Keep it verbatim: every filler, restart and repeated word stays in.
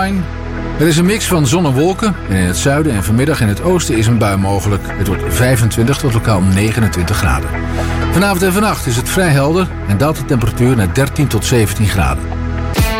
Er is een mix van zon en wolken en in het zuiden en vanmiddag in het oosten is een bui mogelijk. Het wordt vijfentwintig tot lokaal negenentwintig graden. Vanavond en vannacht is het vrij helder en daalt de temperatuur naar dertien tot zeventien graden.